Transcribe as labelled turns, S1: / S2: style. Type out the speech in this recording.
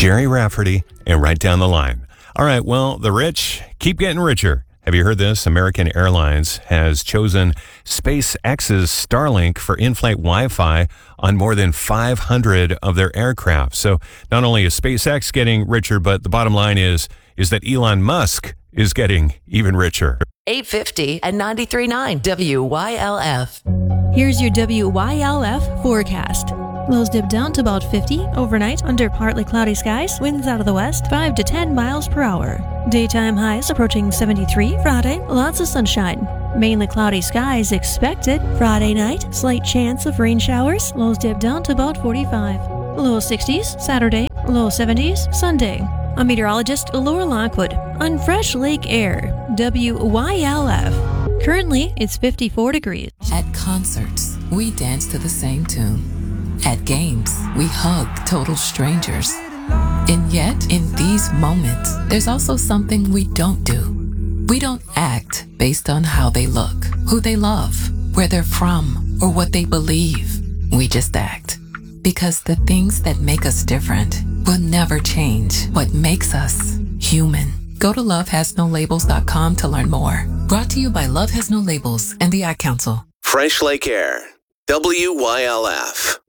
S1: Jerry Rafferty, and right down the line. All right, well, the rich keep getting richer. Have you heard this? American Airlines has chosen SpaceX's Starlink for in-flight Wi-Fi on more than 500 of their aircraft. So not only is SpaceX getting richer, but the bottom line is that Elon Musk is getting even richer.
S2: 850 and 93.9 WYLF.
S3: Here's your WYLF forecast. Lows dip down to about 50 overnight under partly cloudy skies. Winds out of the west 5 to 10 miles per hour. Daytime highs approaching 73 Friday. Lots of sunshine. Mainly cloudy skies expected. Friday night, slight chance of rain showers. Lows dip down to about 45. Low 60s Saturday. Low 70s Sunday. A meteorologist, Laura Lockwood, on Fresh Lake Air, WYLF. Currently, it's 54 degrees.
S4: At concerts, we dance to the same tune. At games, we hug total strangers. And yet, in these moments, there's also something we don't do. We don't act based on how they look, who they love, where they're from, or what they believe. We just act. Because the things that make us different will never change what makes us human. Go to lovehasnolabels.com to learn more. Brought to you by Love Has No Labels and the Ad Council.
S5: Fresh Lake Air, WYLF.